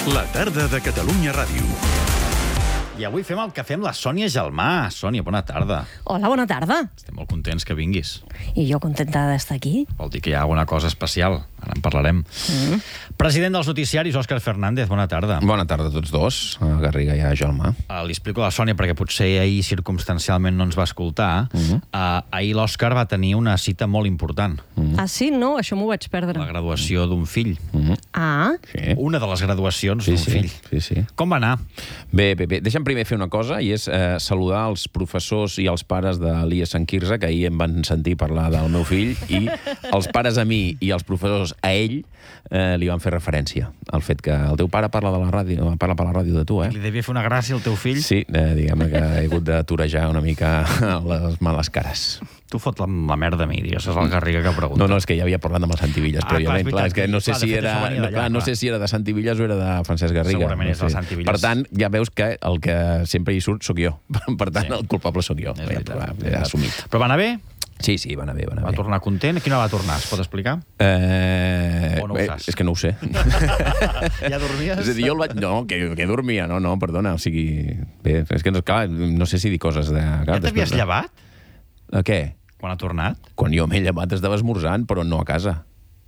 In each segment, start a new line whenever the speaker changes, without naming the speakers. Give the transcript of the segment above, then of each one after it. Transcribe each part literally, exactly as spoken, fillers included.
La tarda de Catalunya Ràdio.
I avui fem el que fem la Sònia Gelmà. Sònia, bona tarda.
Hola, bona tarda.
Estem molt contents que vinguis.
I jo contenta d'estar aquí.
Vol dir que hi ha alguna cosa especial. Ara en parlarem. Mm. President dels noticiaris, Òscar Fernández, bona tarda.
Bona tarda a tots dos, a Garriga i a Gelmà.
Uh, li explico a la Sònia, perquè potser ahir circumstancialment no ens va escoltar. Uh -huh. uh, ahir l'Òscar va tenir una cita molt important.
Uh -huh. Ah, sí? No, això m'ho vaig perdre.
La graduació d'un fill.
Uh -huh.
Ah?
Sí.
Una de les graduacions
Sí,
d'un
sí,
fill.
sí, sí.
Com va anar?
Bé, bé, bé. Deixa'm primer fer una cosa, i és eh, saludar els professors i els pares de l'I E Sant Quirze, que ahir em van sentir parlar del meu fill, i els pares a mi i els professors a ell eh, li van fer referència al fet que el teu pare parla de la ràdio, parla per la ràdio de tu, eh?
Li devia fer una gràcia al teu fill?
Sí, eh, diguem que he hagut de torejar una mica les males cares.
Tu fot la, la merda a mi, digues, és el Garriga que pregunta.
No, no, és que ja havia parlat amb el Santivillas
Ah, clar,
prèviament.
és
Clar,
veritat,
és que no sé
clar,
si
de fet,
era,
això venia
no,
d'allà,
clar, no
clar.
sé si era de Santivillas o era de Francesc Garriga.
Segurament
no
és del
sé.
Santivillas.
Per tant, ja veus que el que sempre hi surt sóc jo. Per tant,
Sí.
el culpable sóc jo.
És veritat.
Ja, ja, assumit.
Però va anar bé?
Sí, sí, va anar bé, va anar
Va
bé.
tornar content? A quina hora va tornar? Es pot explicar?
Eh,
O no ho
eh,
saps?
és que no ho sé.
Ja dormies?
És a dir, jo el vaig... No, que, que dormia, no, no, perdona. O sigui, bé, és que, clar, no sé si dir coses de...
Ja t'havies llevat?
De què?
Quan ha tornat?
Quan jo m'he llevat estava esmorzant, però no a casa.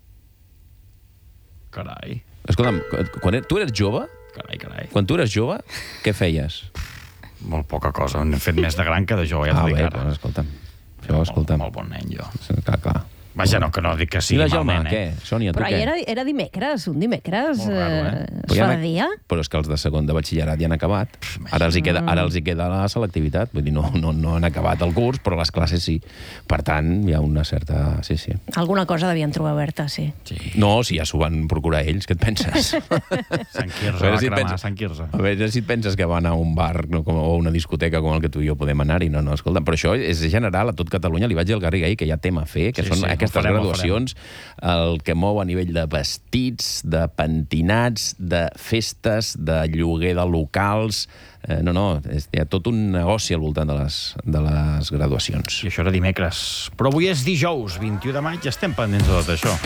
Carai,
Escolta'm, quan er- tu eres jove,
carai, carai.
quan tu eres jove, què feies?
Molt poca cosa. N'he fet més de gran que de jo, ja
ah,
t'ho dic
bé,
ara.
doncs, escolta'm. Això, escolta'm.
Molt, molt bon nen, jo.
Clar, clar.
Vaja, no, que no dic que
I
sigui
la Gelmà,
malament, eh?
què? Sònia, tu
Però
què?
ahir era, era dimecres, un dimecres.
Molt raro, eh?
eh?
Però ja
Fora
n'ha-
dia.
Però és que els de segon de batxillerat ja han acabat. Ara els hi queda, ara els hi queda la selectivitat. Vull dir, no, no, no han acabat el curs, però les classes sí. Per tant, hi ha una certa... Sí, sí.
Alguna cosa devien trobar oberta, sí.
Sí.
No, si ja s'ho van procurar ells, què et penses?
Sant Quirze,
A veure
va
si et
cremar
penses-
Sant Quirze.
A veure si et penses que van a un bar no, com, o una discoteca com el que tu i jo podem anar-hi. No, no, escolta, però això és general a tot Catalunya. Li vaig dir al Garriga ahir que hi ha tema a fer, que
Sí,
són
sí, ho
aquestes
farem, ho
graduacions, el que mou a nivell de vestits, de pentinats, de festes, de lloguer de locals... Eh, no, no, és, hi ha tot un negoci al voltant de les, de les graduacions.
I això era dimecres. Però avui és dijous, vint-i-u de maig, estem pendents de tot això.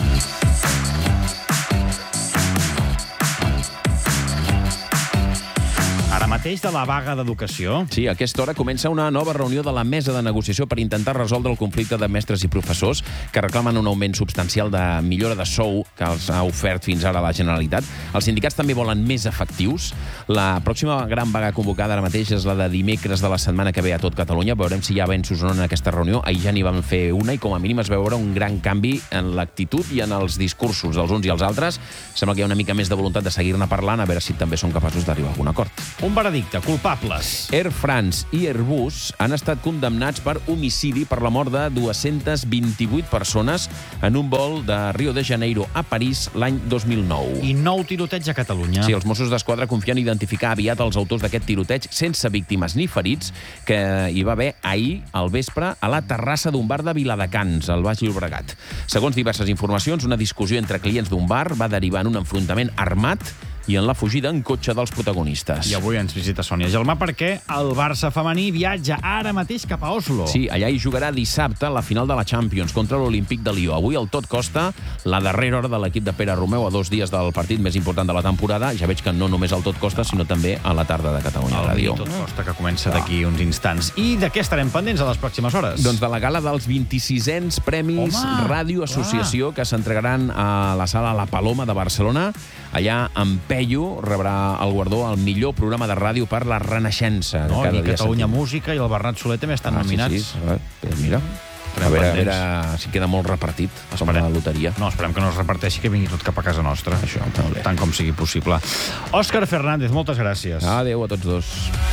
Ara mateix de la vaga d'educació.
Sí, a aquesta hora comença una nova reunió de la mesa de negociació per intentar resoldre el conflicte de mestres i professors que reclamen un augment substancial de millora de sou que els ha ofert fins ara la Generalitat. Els sindicats també volen més efectius. La pròxima gran vaga convocada ara mateix és la de dimecres de la setmana que ve a tot Catalunya. Veurem si hi ha avenços o no en aquesta reunió. Ahir ja n'hi vam fer una i com a mínim es veurà un gran canvi en l'actitud i en els discursos dels uns i els altres. Sembla que hi ha una mica més de voluntat de seguir-ne parlant, a veure si també són capaços d'arribar a algun acord.
Un veredicte, culpables.
Air France i Airbus han estat condemnats per homicidi per la mort de dues-centes vint-i-vuit persones en un vol de Rio de Janeiro a París l'any dos mil nou.
I nou tiroteig a Catalunya.
Sí, els Mossos d'Esquadra confien identificar aviat els autors d'aquest tiroteig sense víctimes ni ferits que hi va haver ahir al vespre a la terrassa d'un bar de Viladecans, al Baix Llobregat. Segons diverses informacions, una discussió entre clients d'un bar va derivar en un enfrontament armat i en la fugida en cotxe dels protagonistes.
I avui ens visita Sònia Gelmà perquè el Barça femení viatja ara mateix cap a Oslo.
Sí, allà hi jugarà dissabte la final de la Champions contra l'Olímpic de Lió. Avui el tot costa la darrera hora de l'equip de Pere Romeu a dos dies del partit més important de la temporada. Ja veig que no només el tot costa, sinó també a la tarda de Catalunya
El
Ràdio.
tot costa, que comença d'aquí uns instants. I de què estarem pendents a les pròximes hores?
Doncs de la gala dels vint-i-sisens Premis
Home,
Ràdio Associació que s'entregaran a la sala La Paloma de Barcelona. Allà en Peyu rebrà el guardó al millor programa de ràdio per la Renaixença.
No,
Cada
i
dia
Catalunya
sentim.
Música i el Bernat Soler també estan
Ah,
nominats.
Sí, sí. Eh, mira, a veure, a veure si queda molt repartit, com
Esperem.
la loteria.
No, esperem que no es reparteixi, que vingui tot cap a casa nostra.
Això, molt bé.
Tant com sigui possible. Òscar Fernández, moltes gràcies.
Adéu a tots dos.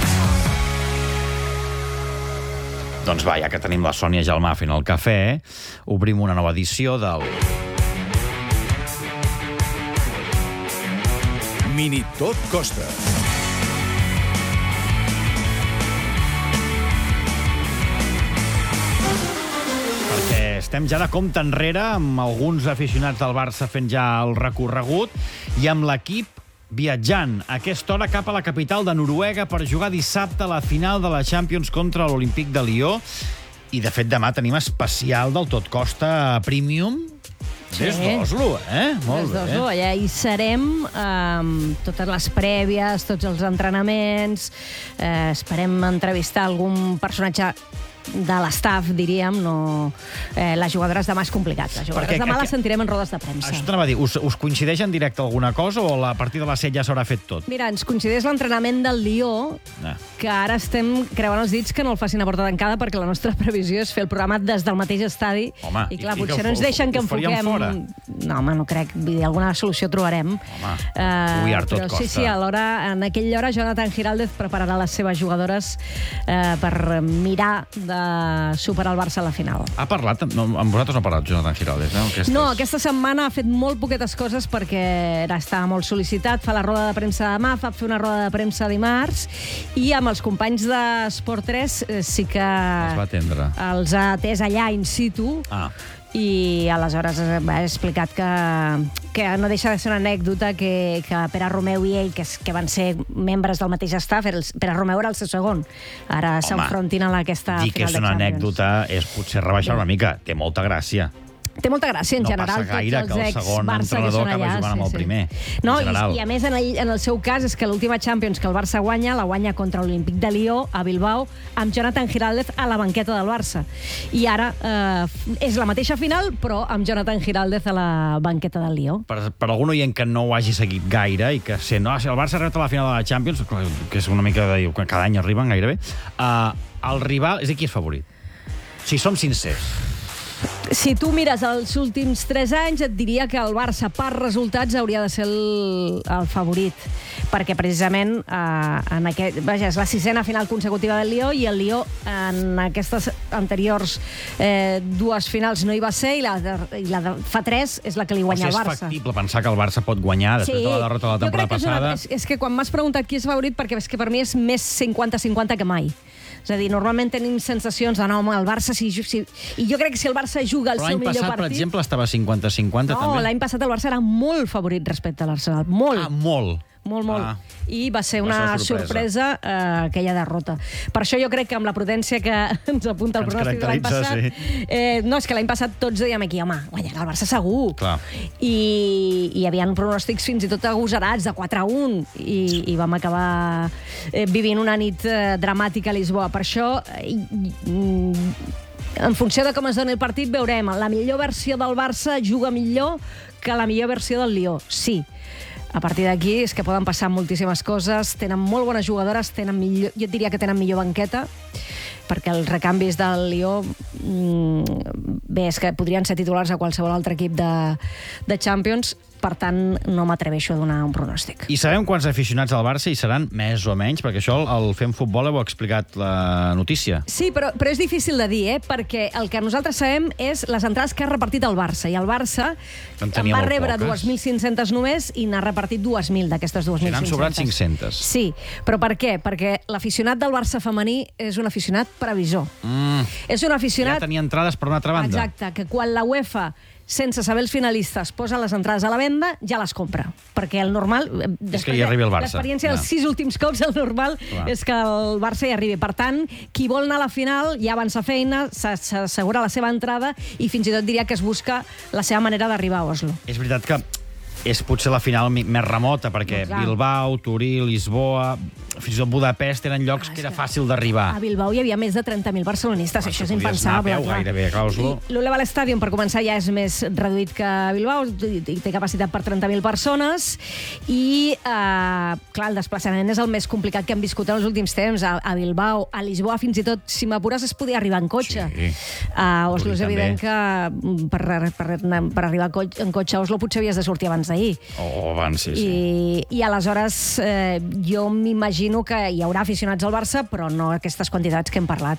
Doncs va, ja que tenim la Sònia Gelmà fent el cafè, obrim una nova edició del...
Mini Tot Costa.
Perquè estem ja de compte enrere, amb alguns aficionats del Barça fent ja el recorregut, i amb l'equip viatjant a aquesta hora cap a la capital de Noruega per jugar dissabte a la final de la Champions contra l'Olímpic de Lió. I, de fet, demà tenim especial del Tot Costa Premium Des d'Oslo, eh? Molt
Des
bé.
d'Oslo, allà hi serem amb totes les prèvies, tots els entrenaments, eh, esperem entrevistar algun personatge de l'estaf, diríem, no... Eh, les jugadores demà és complicat. Les jugadores
Perquè
demà
que-
les sentirem en rodes de premsa.
Això t'anava a dir, us, us coincideix en directe alguna cosa o a partir de les set ja s'haurà fet tot?
Mira, ens coincideix l'entrenament del Lió,
Ah.
que ara estem creuant els dits que no el facin a porta tancada perquè la nostra previsió és fer el programa des del mateix estadi.
Home,
I clar,
i- i
potser
que
no ens
ho-
deixen que
ho faríem
enfoquem...
fora?
No, home, no crec. Vull dir, alguna solució trobarem.
Home,
Eh,
we are tot
però sí,
costa.
sí, alhora, en aquella hora, Jonathan Giraldez prepararà les seves jugadores eh, per mirar de superar el Barça a la final.
Ha parlat? No, amb vosaltres no ha parlat, Jonathan Giraldez, no? Aquestes...
No, aquesta setmana ha fet molt poquetes coses perquè era, estava molt sol·licitat, fa la roda de premsa demà, fa fer una roda de premsa dimarts, i amb els companys d'Esport tres eh, sí que
Els va atendre.
els ha atès allà in situ,
Ah.
i aleshores ha explicat que, que no deixa de ser una anècdota que, que Pere Romeu i ell, que, és- que van ser membres del mateix staff, el, Pere Romeu era el seu segon, ara s'enfrontin a aquesta
Dir que
final
és
de
una
Champions.
anècdota és potser rebaixar una mica. Té molta gràcia.
Té molta gràcia, en
No
general,
passa gaire
tots
que el
els
segon
ex-Barça que
entrenador
són
acaba
allà.
jugant amb el primer,
No,
en
i,
general.
i a més, en el, en el seu cas, és que l'última Champions que el Barça guanya, la guanya contra l'Olímpic de Lió, a Bilbao, amb Jonathan Giraldez a la banqueta del Barça. I ara eh, és la mateixa final, però amb Jonathan Giraldez a la banqueta del Lió.
Per, per algun oient que no ho hagi seguit gaire i que sent, no, si el Barça arriba a la final de la Champions, que és una mica de dir, que cada any arriben gairebé, uh, el rival, és a dir, qui és favorit? Si som sincers.
Si tu mires els últims tres anys, et diria que el Barça, per resultats, hauria de ser el, el favorit. Perquè, precisament, eh, en aquest, vaja, és la sisena final consecutiva del Lió, i el Lió, en aquestes anteriors eh, dues finals, no hi va ser, i la, de, i la de fa tres és la que li
O
guanya
sigui,
el
és
Barça.
factible pensar que el Barça pot guanyar després de la derrota de la
Jo crec
temporada
que és una-
passada.
És, és que quan m'has preguntat qui és favorit, perquè és que per mi és més cinquanta cinquanta que mai. És a dir, normalment tenim sensacions de no, home, el Barça... Si, si, I jo crec que si el Barça juga el
Però
seu
l'any
millor
passat,
partit...
per exemple, estava cinquanta cinquanta
No,
també.
l'any passat el Barça era molt favorit respecte a l'Arsenal. Molt.
Ah, molt.
Molt, molt.
Ah.
I va ser
Va
una
ser sorpresa.
sorpresa, eh, aquella derrota. Per això jo crec que amb la prudència que ens apunta el
Que ens
pronòstic de l'any
caracteritza,
passat...
sí.
Eh, no, és que l'any passat tots dèiem aquí, home, guanyarà el Barça segur.
Clar.
I, i hi havia pronòstics fins i tot agosarats, de quatre a un, i, i vam acabar eh, vivint una nit eh, dramàtica a Lisboa. Per això... Eh, mm, en funció de com es doni el partit, veurem. La millor versió del Barça juga millor que la millor versió del Lió. Sí. A partir d'aquí és que poden passar moltíssimes coses. Tenen molt bones jugadores, tenen millor, jo et diria que tenen millor banqueta, perquè els recanvis del Lió, mmm, bé, és que podrien ser titulars a qualsevol altre equip de, de Champions. Per tant, no m'atreveixo a donar un pronòstic.
I sabem quants aficionats al Barça hi seran, més o menys, perquè això el Fem Futbol ho ha explicat la notícia.
Sí, però, però és difícil de dir, eh? Perquè el que nosaltres sabem és les entrades que ha repartit el Barça, i el Barça
En
en
tenia
va
molt
rebre
poques.
dos mil cinc-cents només i n'ha repartit dues mil d'aquestes dues mil
N'han
cinc-cents.
sobrat cinc-centes.
Sí, però per què? Perquè l'aficionat del Barça femení és un aficionat previsor.
Mm,
És un
ja
aficionat...
tenia entrades per una altra banda.
Exacte, que quan la UEFA, sense saber els finalistes, posa les entrades a la venda, ja les compra. Perquè el normal...
És que hi arribi el Barça.
L'experiència dels
Ja.
sis últims cops, el normal
Clar.
és que el Barça hi arribi. Per tant, qui vol anar a la final ja avança feina, s'assegura la seva entrada i fins i tot diria que es busca la seva manera d'arribar a Oslo.
És veritat que és potser la final mi- més remota, perquè
No, clar.
Bilbao, Turí, Lisboa, fins i tot Budapest eren llocs
Clar,
que
és
era
que-
fàcil d'arribar.
A Bilbao hi havia més de trenta mil barcelonistes,
Clar,
això és
tu podies
impensable.
anar a peu
clar.
gairebé a Oslo.
I l'Oleval Stadium, per començar, ja és més reduït que Bilbao, i té capacitat per trenta mil persones, i, eh, clar, el desplaçament és el més complicat que hem viscut en els últims temps. A, a Bilbao, a Lisboa, fins i tot, si m'apures, es podia arribar en cotxe.
Sí.
A Oslo és
Turí
evident
també.
que mm, per, per, per arribar en cotxe a Oslo potser havies de sortir abans d'ahir.
Oh, abans, sí, sí.
I, i aleshores eh, jo m'imagino que hi haurà aficionats al Barça, però no aquestes quantitats que hem parlat.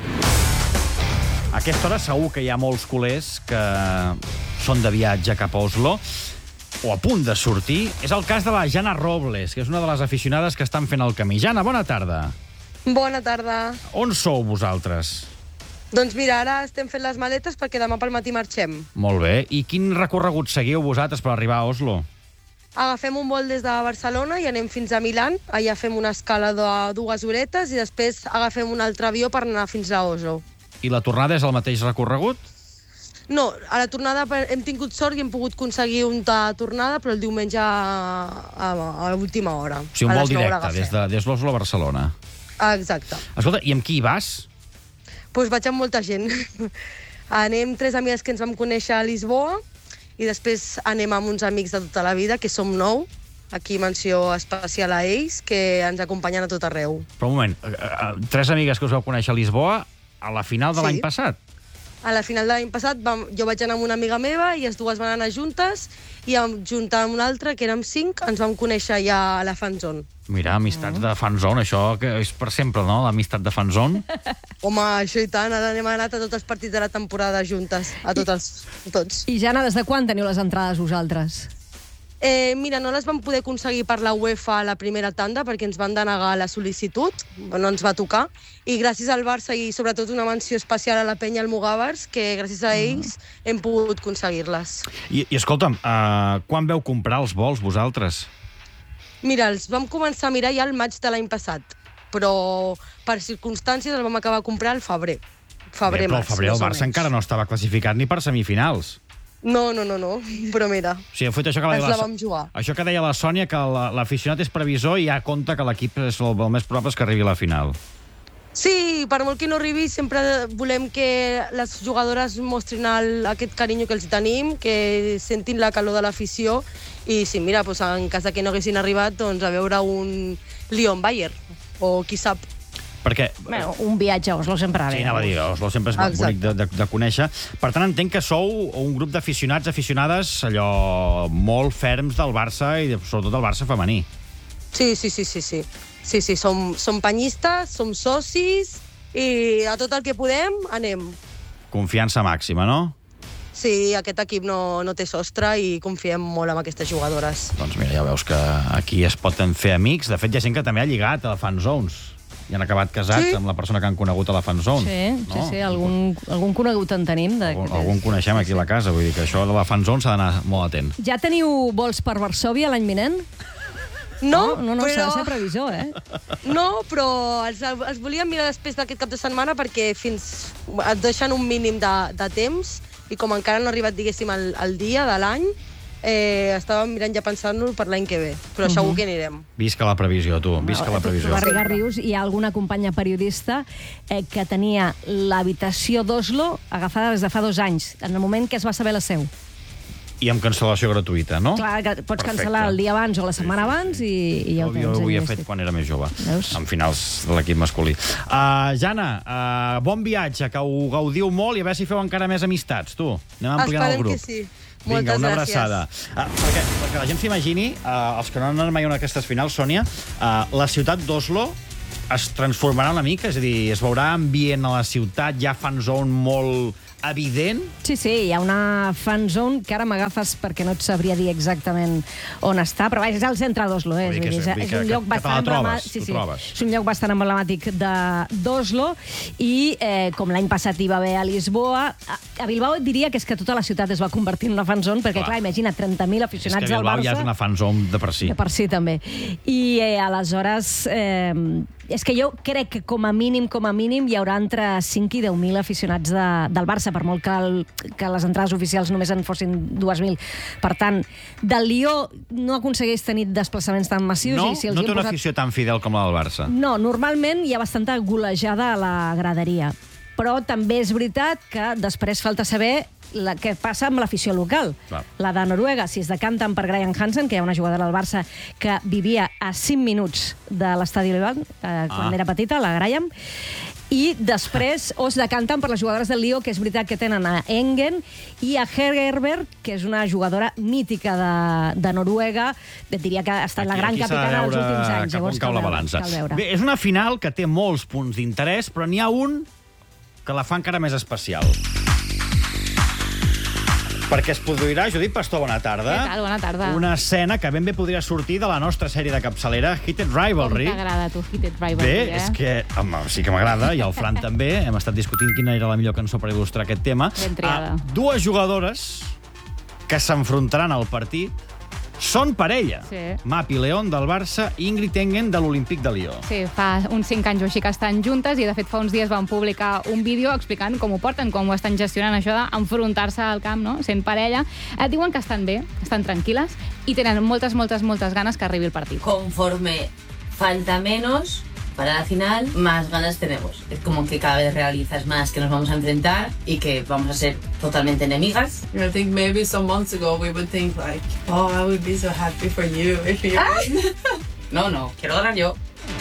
A aquesta hora segur que hi ha molts culers que són de viatge cap a Oslo o a punt de sortir. És el cas de la Jana Robles, que és una de les aficionades que estan fent el camí. Jana, bona tarda.
Bona tarda.
On sou vosaltres?
Doncs mira, ara estem fent les maletes perquè demà pel matí marxem.
Molt bé. I quin recorregut seguiu vosaltres per arribar a Oslo?
Agafem un vol des de Barcelona i anem fins a Milà. Allà fem una escala de dues horetes i després agafem un altre avió per anar fins a Oslo.
I la tornada és el mateix recorregut?
No, a la tornada hem tingut sort i hem pogut aconseguir una tornada, però el diumenge a, a, a última hora.
O sigui, un vol directe, des de, des d'Oslo a Barcelona.
Ah, exacte.
Escolta, i amb qui hi vas?
Doncs pues vaig amb molta gent. Anem tres amigues que ens vam conèixer a Lisboa i després anem amb uns amics de tota la vida, que som nou. Aquí menció especial a ells, que ens acompanyen a tot arreu.
Però un moment, tres amigues que us vau conèixer a Lisboa a la final de
Sí.
l'any passat?
A la final de l'any passat vam, jo vaig anar amb una amiga meva i les dues van anar juntes i junt amb una altra, que érem cinc, ens vam conèixer ja a la fanzone.
Mira, amistats de fanzone, això que és per sempre, no?, l'amistat de fanzone.
Home, això i tant, ara hem anat a tots els partits de la temporada juntes, a tots els, tots.
I, Jana, des de quan teniu les entrades vosaltres?
Eh, mira, no les vam poder aconseguir per la UEFA a la primera tanda perquè ens van denegar la sol·licitud, no ens va tocar, i gràcies al Barça i sobretot una menció especial a la penya Almogàvers, que gràcies a ells hem pogut aconseguir-les.
I, i escolta'm, uh, quan veu comprar els vols vosaltres?
Mira, els vam començar a mirar ja al maig de l'any passat, però per circumstàncies els vam acabar a comprar al febrer. Febrer,
Bé, però
març,
al febrer el
més o
Barça
menys.
encara no estava classificat ni per semifinals.
No, no, no, no, però mira,
O sigui, fet això que
ens
deia
la vam jugar.
Això que deia la Sònia, que la- l'aficionat és previsor i ja compta que l'equip és el, el més probable és que arribi a la final.
Sí, per molt que no arribi, sempre volem que les jugadores mostrin el, aquest carinyo que els tenim, que sentin la calor de l'afició, i sí, mira, doncs en cas de que no haguessin arribat, doncs a veure un Lyon-Bayern, o qui sap.
Perquè...
Bueno, un viatge a Oslo sempre va bé.
Sí, anava a dir, Oslo sempre és
Exacte.
bonic de, de, de conèixer. Per tant, entenc que sou un grup d'aficionats, aficionades, allò molt ferms del Barça i de, sobretot del Barça femení.
Sí, sí, sí, sí, sí. Sí, sí, som, som penyistes, som socis, i a tot el que podem anem.
Confiança màxima, no?
Sí, aquest equip no, no té sostre i confiem molt en aquestes jugadores.
Doncs mira, ja veus que aquí es poden fer amics. De fet, hi ha gent que també ha lligat a la fanzones i han acabat casats
Sí.
amb la persona que han conegut a la fanzone.
Sí, sí,
no?
sí, algun, algun conegut en tenim. De...
Algun, algun coneixem aquí a la casa, vull dir que això de la fanzone s'ha d'anar molt atent.
Ja teniu vols per Varsòvia l'any vinent?
No,
no, no s'ha
però...
de ser previsor, eh?
No, però els, els volíem mirar després d'aquest cap de setmana perquè fins et deixen un mínim de, de temps i com encara no ha arribat, diguéssim, el, el dia de l'any, eh, estàvem mirant ja pensant-lo per l'any que ve, però uh -huh. segur que anirem.
Visca la previsió, tu, visca la previsió.
Barriga Rius, hi ha alguna companya periodista eh, que tenia l'habitació d'Oslo agafada des de fa dos anys, en el moment que es va saber la seu.
I amb cancel·lació gratuïta, no?
Clar, que pots
Perfecte.
cancel·lar el dia abans o la setmana abans i, i ja ho
Jo,
tens.
jo ho havia
allà
fet
vestit.
quan era més jove,
Veus?
en finals de l'equip masculí. Uh, Jana, uh, bon viatge, que ho gaudiu molt i a veure si feu encara més amistats, tu. Anem ampliant el
Esperem
grup.
que sí.
Vinga,
Moltes
una
gràcies.
abraçada. Uh, perquè, perquè la gent s'imagini, uh, els que no han anat mai a una d'aquestes finals, Sònia, uh, la ciutat d'Oslo es transformarà una mica? És a dir, es veurà ambient a la ciutat, ja fanzone molt evident?
Sí, sí, hi ha una fanzone que ara m'agafes perquè no et sabria dir exactament on està, però vaja, és al centre d'Oslo, eh?
Vull dir que
És,
és-
és,
vull
és
que-
un lloc
que te la
bastant
trobes,
emblemàtic. Sí,
t'ho
sí,
trobes.
és un lloc bastant emblemàtic de- d'Oslo i eh, com l'any passat hi va haver a Lisboa, a, a Bilbao et diria que és que tota la ciutat es va convertir en una fanzone, perquè,
Clar.
clar, imagina, trenta mil
És
aficionats
que
al
Bilbao
Barça.
ja és una fanzone de per si.
De per si, també. I eh, aleshores, eh, és que jo crec que com a mínim, com a mínim, hi haurà entre cinc i deu mil aficionats de, del Barça, per molt que, el, que les entrades oficials només en fossin dues mil. Per tant, del Lió no aconsegueix tenir desplaçaments tan massius.
No?
I si els
No
hi
té
hem
una
posat...
afició tan fidel com la del Barça.
No, normalment hi ha bastanta golejada a la graderia. Però també és veritat que després falta saber la, què passa amb l'afició local.
Clar.
La de Noruega, si es decanten per Graham Hansen, que hi ha una jugadora del Barça que vivia a cinc minuts de l'estadi Oliván, eh, quan
Ah.
era petita, la Graham, i després o es decanten per les jugadores del Lió, que és veritat que tenen a Engen, i a Hegerberg, que és una jugadora mítica de, de Noruega, et diria que ha estat la
Aquí-
gran
aquí s'ha de
capitana dels
veure
últims anys.
cap on
Llavors,
cau
cal
la
veure,
balança.
cal veure.
Bé, és una final que té molts punts d'interès, però n'hi ha un que la fa encara més especial. Perquè es produirà, Judit Pastor, bona tarda.
Què tal? Bona tarda.
Una escena que ben bé podria sortir de la nostra sèrie de capçalera, Heated
Com
Rivalry.
t'agrada, tu, Heated Rivalry,
Bé,
eh?
és que home, sí que m'agrada, i el Fran també. Hem estat discutint quina era la millor cançó per il·lustrar aquest tema.
Ben triada.
Ah, dues jugadores que s'enfrontaran al partit Són parella.
Sí.
Mapi León del Barça i Ingrid Engen de l'Olímpic de Lió.
Sí, fa uns cinc anys o així que estan juntes i, de fet, fa uns dies van publicar un vídeo explicant com ho porten, com ho estan gestionant, això d'enfrontar-se al camp, no? Sent parella. Eh, diuen que estan bé, estan tranquil·les i tenen moltes, moltes, moltes ganes que arribi el partit.
Conforme falta menos para la final, más ganas tenemos. Es como que cada vez realizas más que nos vamos a enfrentar y que vamos a ser totalmente enemigas.
I think maybe some months ago we would think like, oh, I would be so happy for you if you win.
No, no, quiero ganar yo.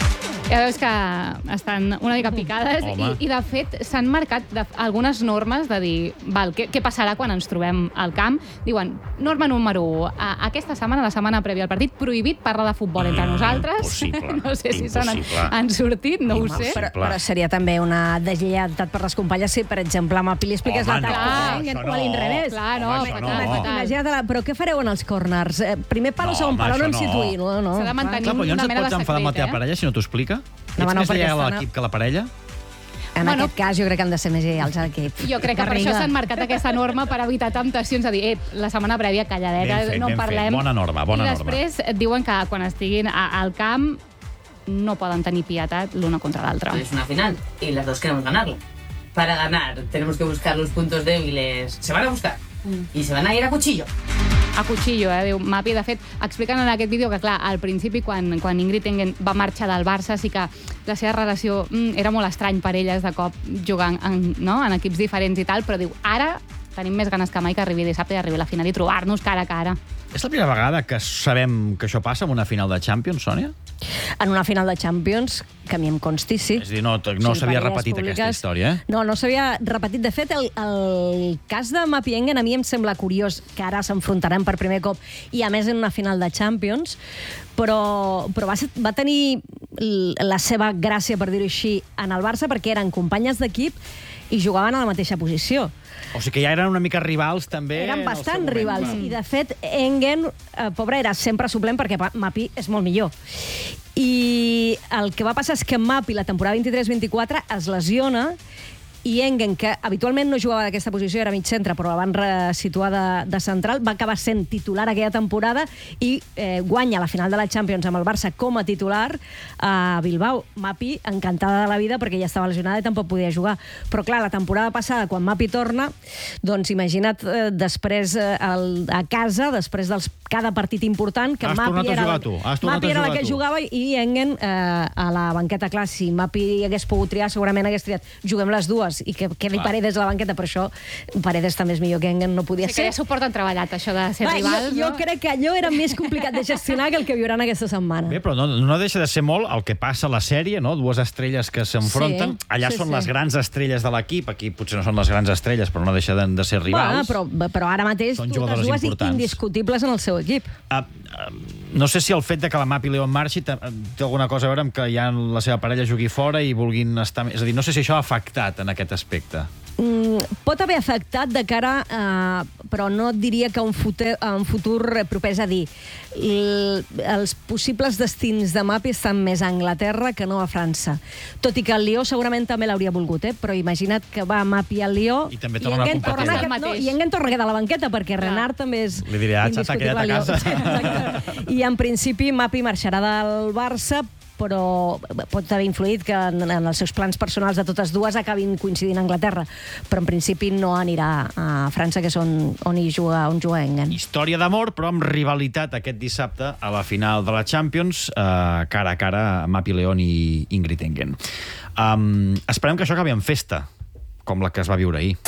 Ja veus que estan una mica picades i, i, de fet, s'han marcat de, algunes normes de dir, val, què, què passarà quan ens trobem al camp? Diuen, norma número u, a, aquesta setmana, la setmana prèvia al partit, prohibit parlar de futbol entre
Mm,
nosaltres.
impossible.
No sé si s'han
Impossible.
han sortit, no ho sé.
Però, però seria també una deslleialtat per les companyes si, per exemple, a Mapi li expliques
Home,
la
no,
tàctica
això
o
no.
a l'inrevés.
Clar, no,
Home, això
fatal,
no.
fatal.
Imagina't, la- però què fareu en els corners? Eh, Primer pal o
No,
segon pal?
home,
On
això
ens
no.
situïn? No, no.
S'ha de mantenir
Clar, però llavors
una
et
mena de
pots enfadar amb la
secret,
teva
eh?
parella si no t'ho explica?
No,
Ets
no,
més
perquè
lleial a
estan a-
l'equip que a la parella?
En
Bueno.
aquest cas, jo crec que han de ser més lleials a l'equip.
Jo crec que per
Garriga.
això s'han marcat aquesta norma per evitar temptacions a dir, eh, la setmana prèvia calladeta,
Ben fet,
no en
ben fet.
parlem.
Bona norma, bona
I
norma.
després et diuen que quan estiguin a, al camp no poden tenir pietat l'una contra l'altra.
Es una final y las dos queremos ganarla. Para ganar tenemos que buscar los puntos débiles. Se van a buscar y se van a ir a cuchillo.
A cuchillo, eh, diu Mapi. De fet, expliquen en aquest vídeo que, clar, al principi, quan, quan Ingrid Engen va marxar del Barça, sí que la seva relació mm, era molt estrany per elles de cop jugant en, no? en equips diferents i tal, però diu, ara tenim més ganes que mai que arribi dissabte i arribi a la final i trobar-nos cara a cara.
És la primera vegada que sabem que això passa en una final de Champions, Sònia?
En una final de Champions, que a mi em consti, sí.
És a dir, no, no
Sí,
s'havia
parelles
repetit
públiques.
aquesta història, eh?
No, no s'havia repetit. De fet, el, el cas de Mapi Engen a mi em sembla curiós que ara s'enfrontaran per primer cop i, a més, en una final de Champions, però, però va, ser, va tenir l- la seva gràcia, per dir-ho així, en el Barça, perquè eren companyes d'equip i jugaven a la mateixa posició.
O sigui que ja eren una mica rivals, també.
Eren
en el seu
bastant
moment.
rivals. I, de fet, Engen, eh, pobra, era sempre suplent perquè Pa- Mapi és molt millor. I el que va passar és que Mapi, la temporada vint-i-tres vint-i-quatre, es lesiona i Engen, que habitualment no jugava d'aquesta posició, era mig centre, però la van resituar de, de central, va acabar sent titular aquella temporada i eh, guanya la final de la Champions amb el Barça com a titular a Bilbao. Mapi, encantada de la vida, perquè ja estava lesionada i tampoc podia jugar. Però, clar, la temporada passada, quan Mapi torna, doncs imagina't eh, després eh, el, a casa, després de cada partit important, que
Has
Mapi
tornat a
era,
jugar tu, has tornat
Mapi
a
era la
jugar
que
tu.
jugava i Engen eh, a la banqueta. Clar, si Mapi hagués pogut triar, segurament hagués triat juguem les dues i que quedi
Clar.
Paredes a la banqueta, per això Paredes també és millor que Engen, no podia
Sí que
ser.
ja s'ho porten treballat, això de ser
Va,
rivals,
jo, jo
no?
crec que allò era més complicat de gestionar que el que viuran aquesta setmana.
Bé, però no, no deixa de ser molt el que passa a la sèrie, no? Dues estrelles que s'enfronten.
Sí,
Allà
sí,
són
sí.
les grans estrelles de l'equip. Aquí potser no són les grans estrelles, però no deixa de, de ser rivals.
Bueno, però, però ara mateix
Són
totes
jugadores
dues
importants.
indiscutibles en el seu equip.
Uh, uh, no sé si el fet de que la Mapi León marxi té té alguna cosa a veure amb que ja la seva parella jugui fora i vulguin estar... És a dir, no sé si això ha afectat en aquest aspecte.
Mm, pot haver afectat de cara, eh, però no et diria que un futur, un futur proper, és a dir, l, els possibles destins de Mapi estan més a Anglaterra que no a França. Tot i que el Lió segurament també l'hauria volgut, eh? Però imagina't que va Mapi al Lió
I també torna a
Engen
competir.
torna,
És el
no,
mateix.
i Engen torna a quedar a la banqueta, perquè Renard també és
Li diré, ah, xata,
indiscutible
queda't a
al Lió.
casa.
Sí, exacte. I en principi Mapi marxarà del Barça, però pot haver influït que en, en els seus plans personals de totes dues acabin coincidint a Anglaterra, però en principi no anirà a França, que és on, on hi juga, on juga Engen.
Història d'amor, però amb rivalitat aquest dissabte a la final de la Champions, eh, cara a cara Mapi León i Ingrid Engen. Um, esperem que això acabi en festa, com la que es va viure ahir.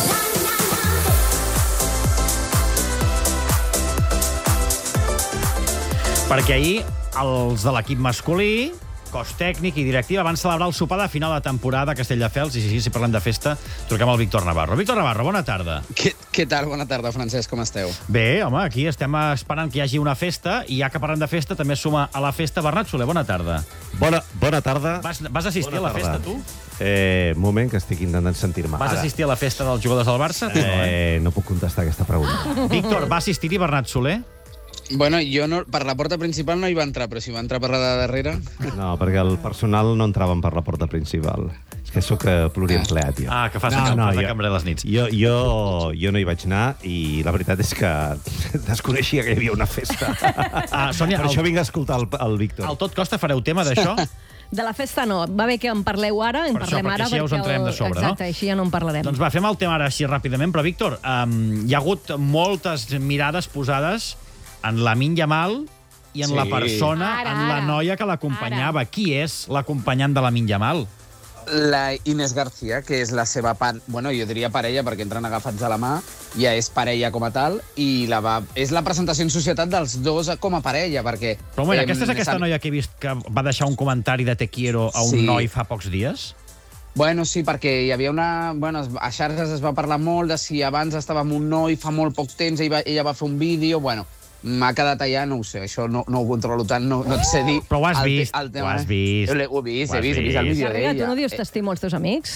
Perquè ahir els de l'equip masculí, cos tècnic i directiva, van celebrar el sopar de final de temporada a Castelldefels, i si, si parlem de festa, truquem al Víctor Navarro. Víctor Navarro, bona tarda.
Què, què tal? Bona tarda, Francesc, com esteu?
Bé, home, aquí estem esperant que hi hagi una festa, i ja que parlem de festa, també suma a la festa Bernat Soler. Bona tarda.
Bona, bona tarda.
Vas, vas assistir
Bona
a la
tarda.
festa, tu?
Eh, un moment, que estic intentant sentir-me.
Vas
Ara.
assistir a la festa dels jugadors del Barça? Tu no, eh?
Eh, no puc contestar aquesta pregunta.
Víctor, va assistir-hi Bernat Soler?
Bueno, jo no, per la porta principal no hi va entrar, però si va entrar per la de darrere...
No, perquè el personal no entraven per la porta principal. És que sóc eh, pluriempleat, jo.
Ah, que fas no, no, de cambrer les nits.
Jo, jo, jo no hi vaig anar i la veritat és que desconeixia que hi havia una festa.
Ah, Sònia,
per
el,
això vinc a escoltar el, el Víctor.
Al tot costa fareu tema d'això?
De la festa no. Va bé que en parleu ara, en
Per això,
parlem
perquè
ara.
així ja us entrarem de sobre,
Exacte,
no?
així ja no en parlarem.
Doncs va, fem el tema ara així ràpidament. Però, Víctor, um, hi ha hagut moltes mirades posades en Lamine Yamal i en
Sí.
la persona,
Ara,
en la
ara.
noia que l'acompanyava. Qui és l'acompanyant de Lamine Yamal?
La Inés García, que és la seva part, bueno, jo diria parella perquè entren agafats de la mà, ja és parella com a tal, i la va, és la presentació en societat dels dos com a parella, perquè...
Però, mira,
em,
aquesta és aquesta
s'han-
noia que he vist que va deixar un comentari de te quiero a un
Sí.
noi fa pocs dies?
Bueno, sí, perquè hi havia una... Bueno, a xarxes es va parlar molt de si abans estava amb un noi fa molt poc temps, ella va, ella va fer un vídeo, bueno, m'ha quedat allà, no ho sé, això no, no ho controlo tant, no, no et sé dir...
Però ho has
el,
vist,
el tema.
ho has vist.
Jo l'he- Ho he vist,
Ho
he
has
vist, he vist el
vist.
vídeo
Sarrià, tu
d'ella.
no dius t'estimo als teus amics?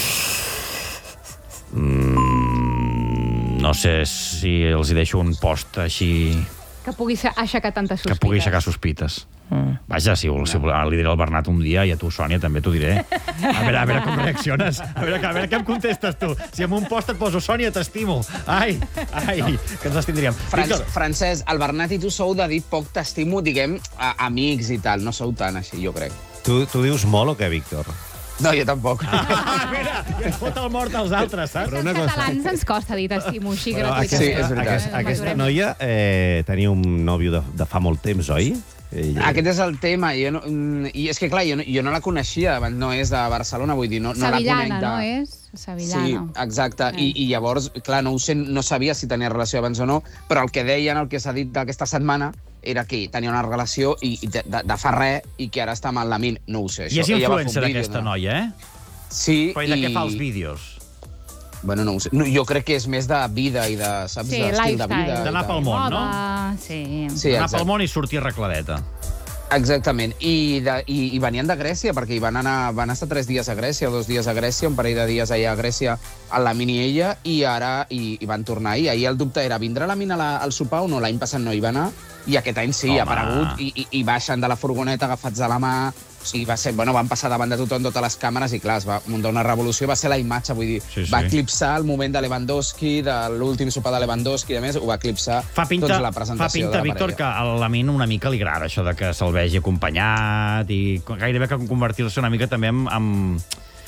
Mm, no sé si els hi deixo un post així
Que pugui ser- aixecar tantes
que
sospites.
pugui aixecar sospites. Mm. Vaja, si, vol, si vol, li diré al Bernat un dia i a tu, Sònia, també t'ho diré. A veure, a veure com reacciones. A veure, a veure què em contestes tu. Si en un post et poso Sònia, t'estimo. Ai, ai, que ens estindríem.
Fran
Víctor,
Francesc, el Bernat i tu sou de dir poc t'estimo, diguem, a amics i tal. No sou tan així, jo crec.
Tu, tu dius molt o què, Víctor?
No, jo tampoc.
ah, mira, que ens fot el mort als altres, saps?
Els catalans ens costa dir t'estimo així
Però
gratuïtament.
Sí, és veritat.
Aquesta, aquesta noia eh, tenia un nòvio de, de fa molt temps, oi? Ella...
Aquest és el tema. Jo no, mm, I és que, clar, jo no, jo no la coneixia, no és de Barcelona, vull dir, no, no la conec
Sevillana,
de...
no és? Sevillana.
Sí, exacte. I, I llavors, clar, no, ho sé, no sabia si tenia relació abans o no, però el que deien, el que s'ha dit aquesta setmana, era que tenia una relació i, i de, de, de fa res i que ara està amb el Lamine. No ho sé.
I és
Ella va fer un
influencer,
vídeo,
aquesta
no?
noia, eh?
Sí.
Però i de
i...
què fa els vídeos?
Bueno, no ho sé. No, jo crec que és més de vida i de, saps,
Sí,
d'estil de
lifestyle.
vida. i
D'anar
tal.
pel món, no?
Moda, sí.
Sí,
Anar
exacte.
pel món i sortir arregladeta.
Exactament. I, de, i, i venien de Grècia, perquè hi van anar, van estar tres dies a Grècia, o dos dies a Grècia, un parell de dies allà a Grècia, a la Mini i ella, i ara i, i van tornar ahir. Ahir el dubte era, vindrà la Mina a la, al sopar o no? L'any passat no hi va anar, i aquest any sí,
Home.
ha aparegut, i, i, i baixen de la furgoneta agafats de la mà. O sigui, va ser, bueno, van passar davant de tothom totes les càmeres i, clar, es va muntar una revolució. Va ser la imatge, vull dir,
Sí, sí.
va eclipsar el moment de Lewandowski, de l'últim sopar de Lewandowski, i a més, ho va eclipsar
Fa pinta,
doncs, la
fa
presentació
pinta
de la
Víctor, que
parella.
a Lamine una mica li agrada això de que se'l vegi acompanyat i gairebé que convertir-se una mica també en, en,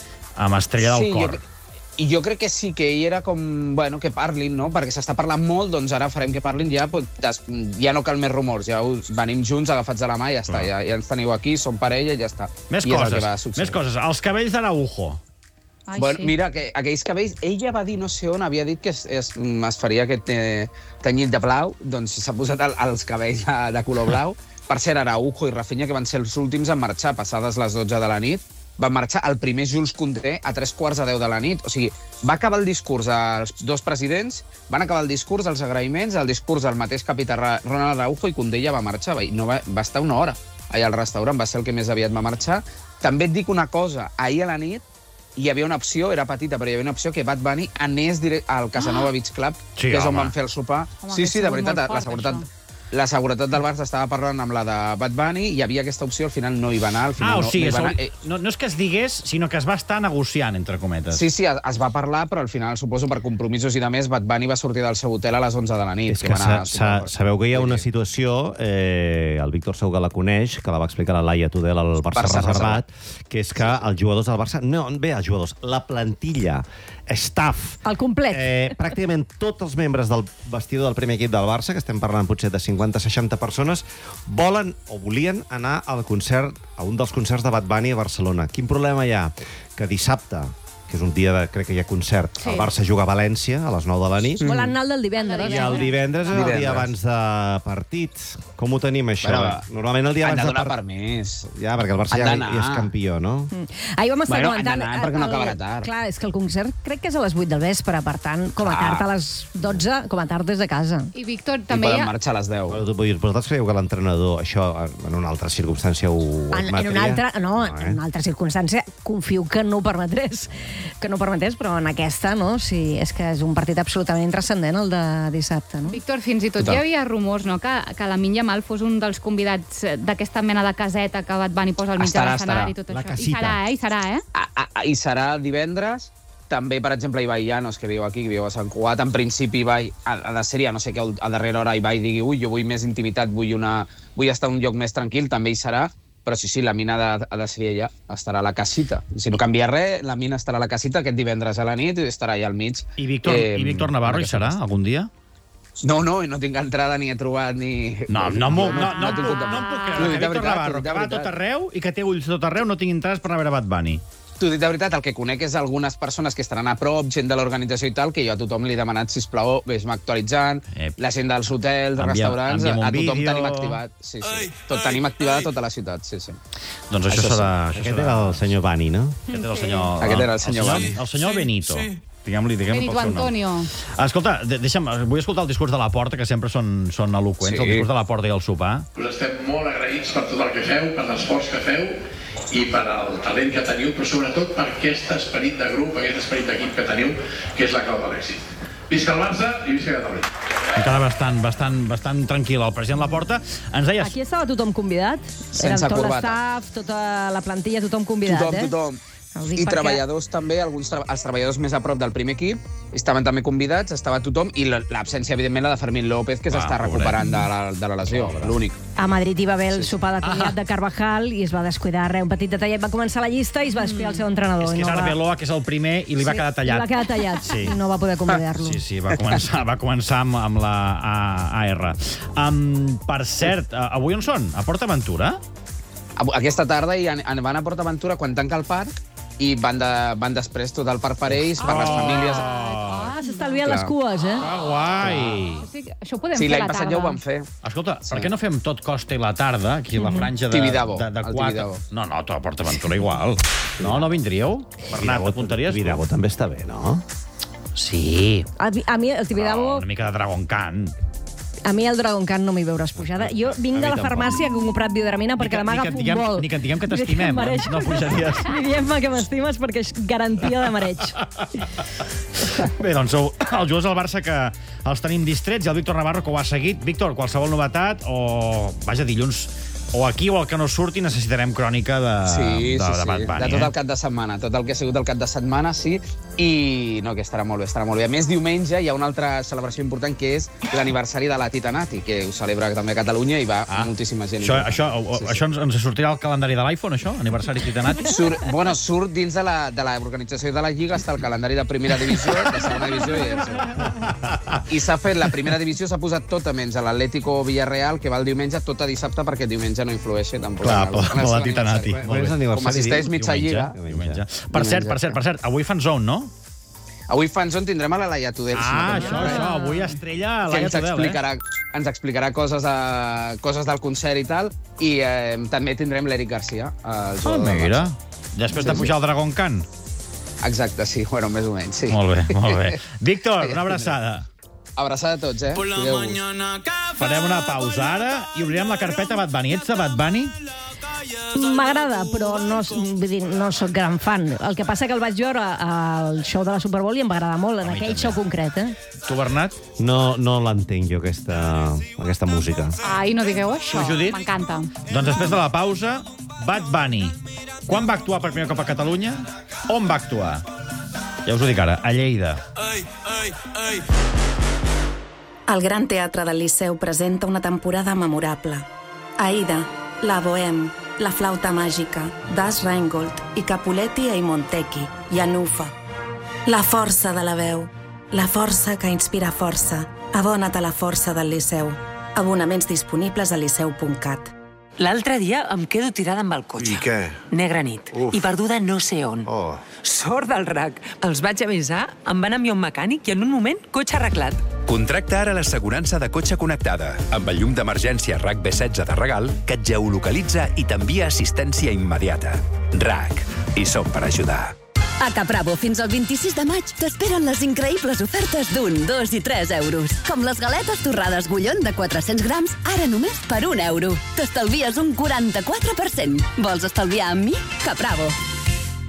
en estrella del
Sí,
cor.
Jo, I jo crec que sí, que ell era com, bueno, que parlin, no? Perquè s'està parlant molt, doncs ara farem que parlin ja, pues, des, ja no cal més rumors, ja us, venim junts, agafats de la mà i ja està, ja, ja ens teniu aquí, som parella i ja està.
Més
I és el
coses,
que va succeir.
més coses. Els cabells d'Araujo.
Ai,
Bueno,
sí.
mira, que aquells cabells, ella va dir, no sé on, havia dit que es, es, es faria aquest eh, tenyit de blau, doncs s'ha posat el, els cabells de, de color blau. Per cert, Araujo i Rafinha, que van ser els últims en marxar, passades les dotze de la nit, van marxar el primer Jules Koundé a tres quarts de deu de la nit. O sigui, va acabar el discurs als dos presidents, van acabar el discurs, els agraïments, el discurs del mateix capità Ronald Araujo, i Koundé ja va marxar. Va, no va, va estar una hora allà al restaurant, va ser el que més aviat va marxar. També et dic una cosa, ahir a la nit hi havia una opció, era petita, però hi havia una opció que Bad Bunny anés direct al Casanova Beach Club,
Sí,
que és on
home.
van fer el sopar.
Home,
sí,
hauria
sí, de
sigut
veritat,
molt
la
fort,
seguretat...
això.
La seguretat del Barça estava parlant amb la de Bad Bunny, hi havia aquesta opció, al final no hi va anar, al
Ah,
final
o
no,
sigui,
no hi va anar.
no, no, no és que es digués, sinó que es va estar negociant, entre cometes.
Sí, sí, es va parlar, però al final, suposo, per compromisos i de més, Bad Bunny va sortir del seu hotel a les onze de la nit.
És que
va anar
sa, sa,
a-
sabeu que hi ha una
Vull dir,
situació, eh, el Víctor segur que la coneix, que la va explicar la Laia Tudel al Barça,
Barça
reservat, que és que els jugadors del Barça... No, bé, els jugadors, la plantilla, staff...
El complet.
Eh, pràcticament tots els membres del vestidor del primer equip del Barça, que estem parlant potser de cinquanta seixanta persones, volen o volien anar al concert, a un dels concerts de Bad Bunny a Barcelona. Quin problema hi ha? Que dissabte, que és un dia de, crec que hi ha concert,
Sí.
el Barça juga a València a les nou de la nit,
Volen anar el del divendres.
i el divendres és el
Divendres.
dia abans de partit. Com ho tenim, això?
Bueno,
Normalment el dia
Han
abans
de
de
donar
partit...
permís.
Ja, perquè el Barça
Han
ja,
d'anar.
ja és campió, no?
Ahir vam estar
Bueno,
comentant...
han d'anar perquè no
el-
acabarà tard.
Clar, és que el concert crec que és a les vuit del vespre, per tant, com a
Ah.
tard a les dotze, com a tard des de casa.
I Víctor,
I
també hi
poden
ha...
marxar a les deu.
Però tu, vosaltres creieu que l'entrenador això en una altra circumstància ho
En, en
admetria?
una altra, no,
eh?
en una altra circumstància confio que no ho permetrés. que no permetés, però en aquesta, no? Sí, és que és un partit absolutament transcendent, el de dissabte, no?
Víctor, fins i tot Total. Hi havia rumors, no?, que, que Lamine Yamal fos un dels convidats d'aquesta mena de caseta que Bad Bunny posa al mig
Estarà,
de l'escenari i tot
La
això.
casita.
I serà, eh? I serà, eh?
A, a, I serà divendres. També, per exemple, Ibai Llanos, que viu aquí, que viu a Sant Cugat. En principi, Ibai, ha, ha de ser, ja no sé què, a darrera hora Ibai digui ui, jo vull més intimitat, vull, una, vull estar en un lloc més tranquil, també hi serà. Però sí, sí, la Mina ha de, ha de ser ella, estarà a la casita. Si no canvia res, la Mina estarà a la casita aquest divendres a la nit i estarà allà al mig.
I Víctor, eh, i Víctor Navarro hi serà algun dia?
No, no, no tinc entrada ni he trobat ni...
No, no, no, no, no, no,
he tingut-
no em puc creure
T'ho
que
dic de
Víctor
veritat,
Navarro,
t'ho dic de
que va a
veritat.
tot arreu i que té ulls a tot arreu, no tinc entrades per anar a veure Bad Bunny.
T'ho dic de veritat, el que conec és algunes persones que estaran a prop, gent de l'organització i tal, que jo a tothom li he demanat, sisplau, vés-me actualitzant,
Ep.
la gent dels hotels, dels
Envia-
restaurants,
envia'm un
a tothom
vídeo.
tenim activat. Sí, sí. Tot tenim activada tota la ciutat, sí, sí.
Doncs això,
Això sí.
serà... Això
Aquest
serà...
era el senyor Bani, no?
Aquest era el senyor...
Aquest era el senyor Bani.
El senyor Benito. Diguem-li, diguem-li
Benito
pel seu nom.
Antonio.
Escolta, de- deixa'm, vull escoltar el discurs de la Porta, que sempre són, són eloqüents,
Sí.
el discurs de la Porta i el sopar.
Us estem molt agraïts per tot el que feu, per l'esforç que feu i per el talent que teniu, però sobretot per aquest esperit de grup, aquest esperit d'equip que teniu, que és la clau de l'èxit. Visca el Barça i visca Catalunya.
Encara bastant, bastant, bastant tranquil. El president Laporta ens deia...
Aquí estava tothom convidat?
Sense
Eren tot
corbata.
l'estaf, tota la plantilla, tothom convidat,
Tothom,
eh?
tothom.
Ho dic
I
perquè-
treballadors també, alguns tra els treballadors més a prop del primer equip, estaven també convidats, estava tothom, i la- l'absència, evidentment, la de Fermín López, que
Va,
s'està
pobret.
recuperant de la, de la lesió, l'únic.
A Madrid hi va haver el sopar de comiat de Carvajal i es va descuidar res, un petit detallet. Va començar la llista i es va descuidar el seu entrenador.
És
i
que és
no va...
Arbeloa, que és el primer, i li va quedar tallat.
Li va quedar tallat
Sí.
i no va poder convidar-lo.
Sí, sí, va començar, va començar amb, amb la A R. Um, per cert, uh, avui on són? A Port Aventura?
Avu- Aquesta tarda i an van a Port Aventura quan tanca el parc i van, de, van després tot el parc per ells, per les famílies.
Ah, s'estalvien
Clar.
les cues, eh?
Ah, guai!
O sigui, això ho podem
Sí,
fer a
l'any
la
passat
tarda.
ja ho van fer.
Escolta,
Sí.
per què no fem tot costa i la tarda, aquí a la franja de,
Tibidabo,
de, de
al
quatre...
Tibidabo.
No, no, tot a Port Aventura igual. No, no vindríeu? Bernat, t'apuntaries?
Tibidabo també està bé, no?
Sí.
A, mi- a mi el
Però
Tibidabo,
una mica de Dragon Khan.
a mi el Dragon Khan no m'hi veuràs pujada. Jo vinc
A
de
mi
la
tampoc.
farmàcia que he comprat biodramina perquè
que-
demà
ni que et
agafo un
diguem-
vol.
ni que et diguem que
Ni
t'estimem,
em mereix.
no pujaries.
Ni diguem que m'estimes perquè és garantia de mareig.
Bé, doncs sou els jugadors del Barça que els tenim distrets i el Víctor Navarro que ho ha seguit. Víctor, qualsevol novetat o... Vaja, dilluns o aquí o el que no surti necessitarem crònica de,
Sí,
de,
sí,
de
sí.
Bad Bunny.
De tot
eh?
el cap de setmana. Tot el que ha sigut el cap de setmana, sí. I no, que estarà molt bé, estarà molt bé. A més, diumenge hi ha una altra celebració important que és l'aniversari de la Titanati, que ho celebra també a Catalunya i va
Ah.
moltíssima gent.
Això, això, o-
Sí, sí.
això ens, ens sortirà al calendari de l'iPhone, això? Aniversari Titanati?
Surt, bueno, surt dins de la- de l'organització de la Lliga, està el calendari de primera divisió, de segona divisió i tercera. I s'ha fet, la primera divisió s'ha posat tota menys a l'Atlético Villarreal, que va el diumenge, tota dissabte, perquè diumenge no influeixi tampoc.
Clar,
en el-
per
en el
la
seu
Titanati.
aniversari.
Molt bé.
És aniversari,
Com assisteix
diu,
mitja
Diumenge,
Lliga.
diumenge. Per cert, per cert, per cert, avui fan zone, no?
Avui fanzone tindrem a la Laia Tudel. si
Ah,
no
això,
recordo
això.
res.
Avui estrella
que
Laia
ens
Tudel, eh?
explicarà, ens explicarà coses, de, coses del concert i tal, i eh, també tindrem l'Eric Garcia, el
Ah,
jugador del
mira.
Barça.
Després
Sí,
de pujar
sí.
al Dragon Khan.
Exacte, sí, bueno, més o menys, sí.
Molt bé, molt bé. Víctor, una abraçada.
Abraçada a tots, eh? Cuideu-vos.
Farem una pausa ara i obrirem la carpeta Bad Bunny. Ets de Bad Bunny?
M'agrada, però no, vull dir, no sóc gran fan. El que passa que el vaig veure al show de la Super Bowl i em va agradar molt, en
A mi
aquell
també.
show concret, eh?
Tu, Bernat?
No, no l'entenc jo, aquesta, aquesta música.
Ai, no digueu això.
Tu, Judit?
M'encanta.
Doncs després de la pausa, Bad Bunny. Quan va actuar per primer cop a Catalunya? On va actuar? Ja us ho dic ara, a Lleida.
El Gran Teatre del Liceu presenta una temporada memorable. Aida, La Bohème, La Flauta Màgica, Das Reingold i Capuletti e i Montecchi, i Anufa. La força de la veu, la força que inspira força. Abona't a la força del Liceu. Abonaments disponibles a liceu punt cat.
L'altre dia em quedo tirada amb el cotxe.
I què?
Negra nit.
Uf.
I perduda no sé on.
Oh.
Sort del R A C. Els vaig avisar, em van enviar un mecànic i en un moment, cotxe arreglat.
Contracta ara l'assegurança de cotxe connectada, amb el llum d'emergència R A C B setze de regal, que et geolocalitza i t'envia assistència immediata. R A C. Hi som per ajudar.
A Capravo, fins al vint-i-sis de maig, t'esperen les increïbles ofertes d'un, dos i tres euros. Com les galetes torrades Gullón de quatre-cents grams, ara només per un euro. T'estalvies un quaranta-quatre per cent. Vols estalviar amb mi? Capravo.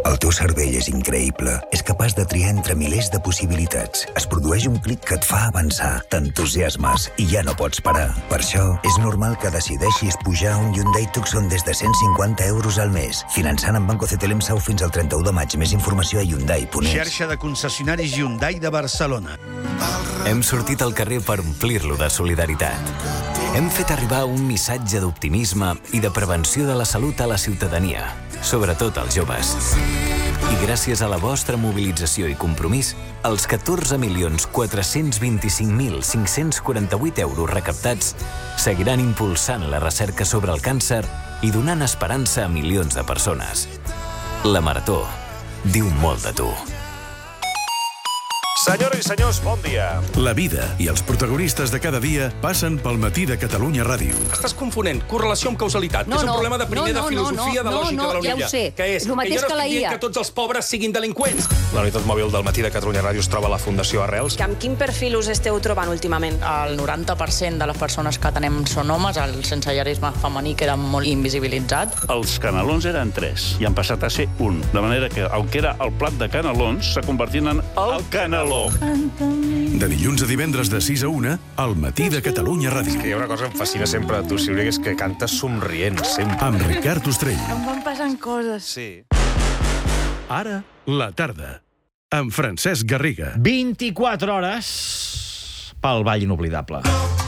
El teu cervell és increïble. És capaç de triar entre milers de possibilitats. Es produeix un clic que et fa avançar, t'entusiasmes i ja no pots parar. Per això, és normal que decideixis pujar a un Hyundai Tucson des de cent cinquanta euros al mes. Finançant amb Banco C T L M Sau fins al trenta-u de maig. Més informació a Hyundai punt es.
Xarxa de concessionaris Hyundai de Barcelona.
Hem sortit al carrer per omplir-lo de solidaritat. Hem fet arribar un missatge d'optimisme i de prevenció de la salut a la ciutadania, sobretot als joves. I gràcies a la vostra mobilització i compromís, els catorze milions quatre-cents vint-i-cinc mil cinc-cents quaranta-vuit euros recaptats seguiran impulsant la recerca sobre el càncer i donant esperança a milions de persones. La Marató diu molt de tu.
Senyores i senyors, bon dia. La vida i els protagonistes de cada dia passen pel Matí de Catalunya Ràdio.
Estàs confonent correlació amb causalitat,
No,
que és un
no,
problema de primer
no, no,
de filosofia,
no,
de
no,
lògica
no,
de la
ja ho
Unilla.
sé.
Que és,
Lo
que
mateix
jo no
que la
estic
I A.
dient que tots els pobres siguin delinqüents. La unitat mòbil del Matí de Catalunya Ràdio es troba a la Fundació Arrels.
Amb quin perfil us esteu trobant últimament?
El noranta per cent de les persones que atenem són homes, el sensellarisme femení queda molt invisibilitzat.
Els canelons eren tres i han passat a ser un. De manera que, el que era el plat de canelons, s'ha convertit en el caneló.
De dilluns a divendres de sis a una, al Matí de Catalunya Ràdio.
És que hi ha una cosa que em fascina sempre de tu, Sílvia, que és que cantes somrient, sempre.
Amb Ricard Ostrell.
Em van passant coses.
Sí.
Ara, la tarda. Amb Francesc Garriga.
vint-i-quatre hores pel Ball Inoblidable.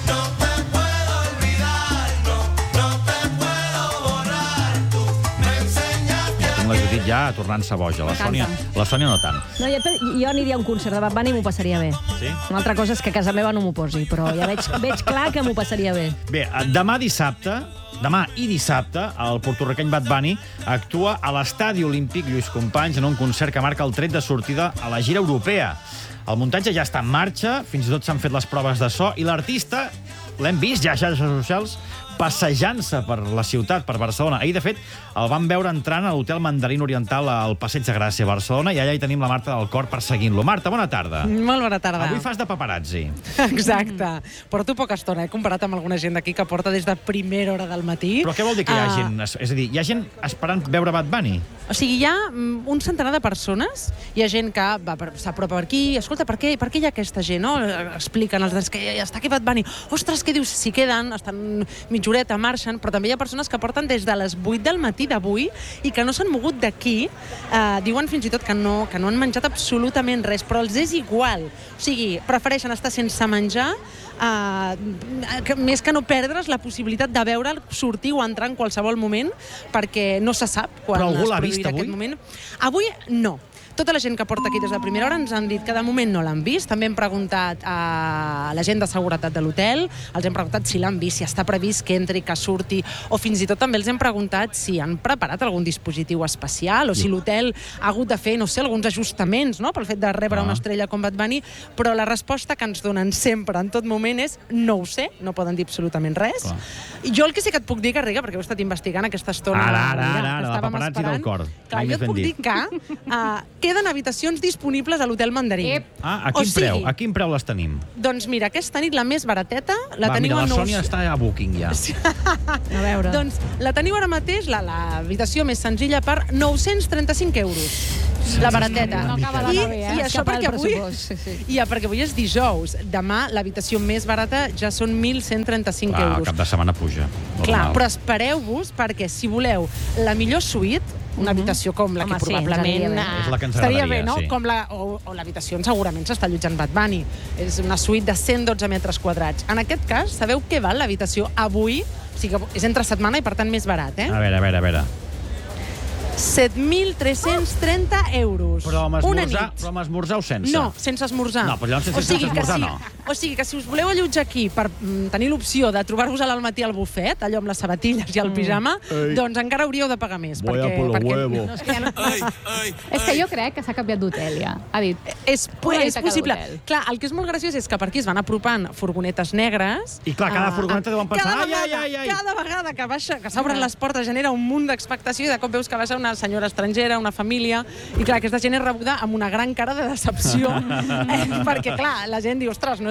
La Judit ja tornant-se boja. La Sònia, la Sònia no tant.
No, jo, jo aniria a un concert de Bad Bunny i m'ho passaria bé.
Sí?
Una altra cosa és que a casa meva no m'ho posi, però ja veig, veig clar que m'ho passaria bé.
Bé, demà dissabte, demà i dissabte, el porto-riqueny Bad Bunny actua a l'Estadi Olímpic Lluís Companys en un concert que marca el tret de sortida a la gira europea. El muntatge ja està en marxa, fins i tot s'han fet les proves de so, i l'artista l'hem vist ja a xarxes socials passejant-se per la ciutat, per Barcelona. Ahir, de fet, el vam veure entrant a l'Hotel Mandarín Oriental al Passeig de Gràcia, a Barcelona, i allà hi tenim la Marta del Cor perseguint-lo. Marta, bona tarda.
Molt bona tarda.
Avui fas de paparazzi.
Exacte. Porto poca estona, he comparat amb alguna gent d'aquí que porta des de primera hora del matí.
Però què vol dir que hi ha
Uh,
gent? És a dir, hi ha gent esperant veure Bad Bunny?
O sigui, hi ha mm, un centenar de persones, hi ha gent que va per- s'apropa per aquí, escolta, per què, per què hi ha aquesta gent? No? Expliquen els que ja està aquí Bad Bunny. Ostres, què dius? S'hi queden, estan mitja horeta, marxen, però també hi ha persones que porten des de les vuit del matí d'avui i que no s'han mogut d'aquí. Eh, diuen fins i tot que no, que no han menjat absolutament res, però els és igual. O sigui, prefereixen estar sense menjar Uh, que, més que no perdre's la possibilitat de veure'l sortir o entrar en qualsevol moment, perquè no se sap quan
Però algú
es
l'ha vist
produirà
avui?
aquest moment. Avui no. Tota la gent que porta aquí des de primera hora ens han dit que de moment no l'han vist. També hem preguntat a la gent de seguretat de l'hotel, els hem preguntat si l'han vist, si està previst que entri, que surti, o fins i tot també els hem preguntat si han preparat algun dispositiu especial o si l'hotel ha hagut de fer, no sé, alguns ajustaments, no?, pel fet de rebre
Ah.
una estrella com Bad Bunny, però la resposta que ens donen sempre, en tot moment, és no ho sé, no poden dir absolutament res.
Clar.
I jo el que sí que et puc dir, Garriga, perquè ho he estat investigant aquesta estona...
Ara, ara,
mira,
ara, ara, la
estàvem
paparazzi
esperant.
del cor.
Clar,
Mai
jo
més
et
ben
puc dir
dit.
que uh, queden habitacions disponibles a l'Hotel Mandarín.
Ah, a
O
quin
sigui,
preu? A quin preu les tenim?
Doncs mira, aquesta nit la més barateta la
Va,
teniu
mira,
a
la
nou...
Sònia està a Booking ja.
A veure. Doncs la teniu ara mateix, la- l'habitació més senzilla, per nou-cents trenta-cinc euros. La barateta.
No acaba d'anar
I,
bé, eh?
I això
Escapar
perquè
el
avui...
pressupost, sí, sí.
I perquè avui és dijous. Demà l'habitació més barata ja són mil cent trenta-cinc
Clar, el
euros.
cap de setmana puja.
Clar,
Normal.
però espereu-vos, perquè si voleu la millor suite, una habitació com la
Home,
que
sí, ens
probablement...
aniria bé.
eh,
És la que ens
estaria
agradaria,
bé, no?
sí.
Com la, o, o l'habitació on segurament s'està allotjant Bad Bunny. És una suite de cent dotze metres quadrats. En aquest cas, sabeu què val l'habitació avui? O sigui, que és entre setmana i, per tant, més barat, eh?
A veure, a veure, a veure.
set mil tres-cents trenta euros.
Però amb
Una
esmorzar,
nit.
però amb esmorzar o sense?
No, sense esmorzar.
No, però llavors sense-
O sigui
sense
que
esmorzar
si-
no.
O sigui que si us voleu allotjar aquí per mm, tenir l'opció de trobar-vos al matí al bufet, allò amb les sabatilles i el pijama,
Ei.
doncs encara hauríeu de pagar més.
Voy a
perquè,
por los
perquè
huevos.
No, és, que ja no...
És que jo crec que s'ha canviat d'hotel, ja. Ha dit...
És,
Una
és
mica
possible.
cada hotel.
Clar, el que és molt graciós és que per aquí es van apropant furgonetes negres.
I clar, cada
Ah,
furgoneta deuen pensar,
cada
ai, ai,
vegada,
ai, ai.
Cada vegada que baixa, que s'obren les portes genera un munt d'expectació i de cop veus que baixa una senyora estrangera, una família, i clar, aquesta gent és rebuda amb una gran cara de decepció, eh, perquè clar, la gent diu, ostres, no és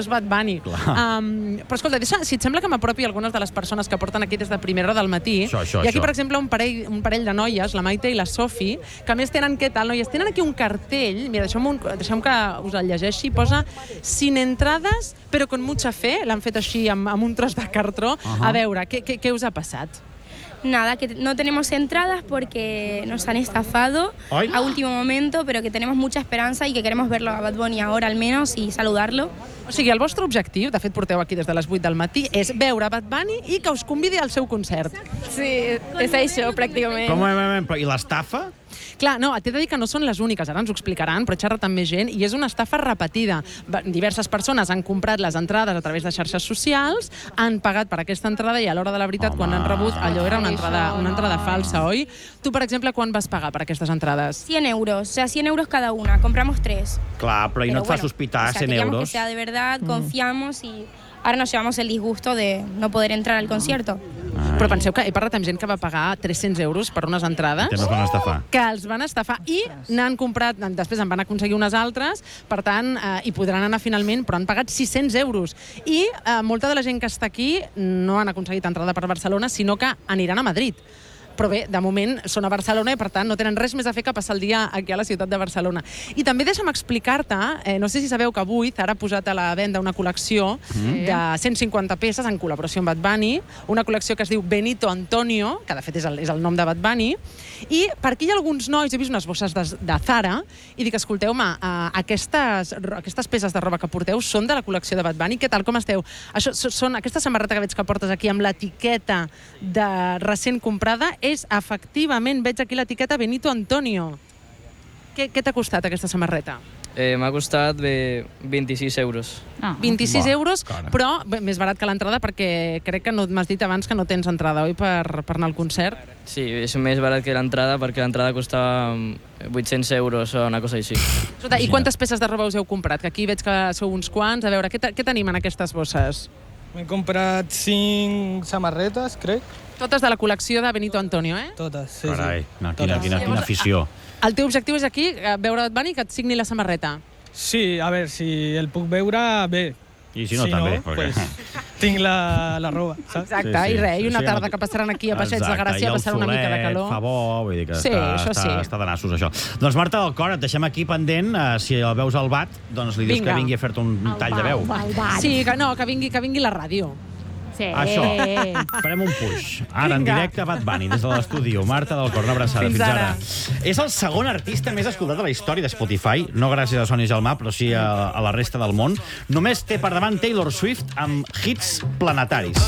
és Bad Bunny. Um, però escolta, deixa, si et sembla que m'apropi algunes de les persones que porten aquí des de primera hora del matí,
això, això,
i aquí,
això.
per exemple, un parell, un parell de noies, la Maite i la Sofi, que a més tenen, què tal, noies? Tenen aquí un cartell, mira, deixeu-me un, deixeu que us el llegeixi, posa sin entrades, però con mucha fe, l'han fet així amb, amb un tros de cartró. Uh-huh. A veure, què, què, què us ha passat?
Nada, que no tenemos entradas porque nos han estafado
¿Ay?
a último momento, pero que tenemos mucha esperanza y que queremos verlo a Bad Bunny ahora al menos y saludarlo.
O sigui, el vostre objectiu, de fet porteu aquí des de les vuit del matí, és veure Bad Bunny i que us convidi al seu concert.
Sí, és això, pràcticament.
Com, I l'estafa?
Clar, no, t'he de dir que no són les úniques, ara ens ho explicaran, però he xerrat amb més gent, i és una estafa repetida. Diverses persones han comprat les entrades a través de xarxes socials, han pagat per aquesta entrada i a l'hora de la veritat, Home. quan han rebut, allò era una entrada, una entrada falsa, oi? Tu, per exemple, quan vas pagar per aquestes entrades?
cien euros, o sea, cien euros cada una, compramos tres.
Clar, però i no et fa sospitar
o sea,
cent
queríamos
euros?
que sea de verdad, confiamos y ahora nos llevamos el disgusto de no poder entrar al concierto.
Però penseu que he parlat amb gent que va pagar tres-cents euros per unes entrades.
Que no es van estafar.
Que els van estafar i n'han comprat, després en van aconseguir unes altres, per tant, eh, hi podran anar finalment, però han pagat sis-cents euros. I eh, molta de la gent que està aquí no han aconseguit entrada per Barcelona, sinó que aniran a Madrid. Però bé, de moment són a Barcelona i, per tant, no tenen res més a fer que passar el dia aquí a la ciutat de Barcelona. I també deixa'm explicar-te, eh, no sé si sabeu que avui Zara ha posat a la venda una col·lecció mm. de cent cinquanta peces en col·laboració amb Bad Bunny, una col·lecció que es diu Benito Antonio, que de fet és el, és el nom de Bad Bunny, i per aquí hi ha alguns nois, he vist unes bosses de, de Zara, i dic, escolteu-me, eh, aquestes, aquestes peces de roba que porteu són de la col·lecció de Bad Bunny, què tal, com esteu? Això, són aquesta samarreta que veig que portes aquí amb l'etiqueta de recent comprada, és, efectivament, veig aquí l'etiqueta Benito Antonio. Què, què t'ha costat aquesta samarreta?
Eh, M'ha costat bé, vint-i-sis euros.
Ah. vint-i-sis euros, però bé, més barat que l'entrada perquè crec que no m'has dit abans que no tens entrada, oi, per, per anar al concert?
Sí, és més barat que l'entrada perquè l'entrada costava vuit-cents euros o una cosa així.
Escolta, i quantes peces de roba us heu comprat? Que aquí veig que sou uns quants. A veure, què, què tenim en aquestes bosses?
M'he comprat cinc samarretes, crec.
Totes de la col·lecció de Benito Antonio, eh?
Totes, sí,
Carai,
sí.
no, quina, quina, quina afició.
El teu objectiu és aquí, veure Bad Bunny, que et signi la samarreta.
Sí, a veure, si el puc veure, bé.
I si no, si també.
No, perquè... pues, tinc la, la roba, saps?
Exacte, sí, sí. I res, i una tarda que passaran aquí a Passeig de Gràcia, passarà una mica de calor.
Fa bo, vull dir que
sí,
està,
això
està,
sí.
està de nassos, això. Doncs Marta del Cor, et deixem aquí pendent. Uh, si el veus al bat, doncs li dius
Vinga.
que vingui a fer-te un
El
tall
bat,
de veu.
el bat. Sí, que no, que vingui, que vingui la ràdio.
Sí.
Això, farem un push. Ara, en
Vinga.
directe, Bad Bunny, des de l'estudi. Marta del Cor, una abraçada.
Fins
Fins
ara.
ara. És el segon artista més escoltat de la història de Spotify, no gràcies a Sònia Gelmà, però sí a, a la resta del món. Només té per davant Taylor Swift amb hits planetaris.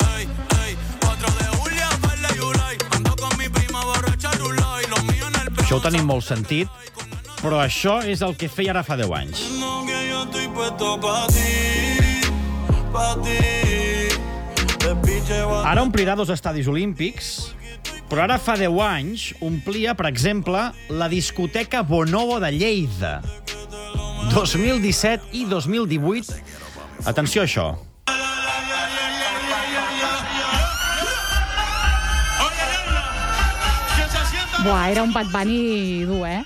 Això ho tenim molt sentit, però això és el que feia ara fa deu anys. Ara omplirà dos estadis olímpics, però ara fa deu anys omplia, per exemple, la discoteca Bonobo de Lleida. dos mil disset i dos mil divuit. Atenció a això.
Buah, era un Bad Bunny dur, eh?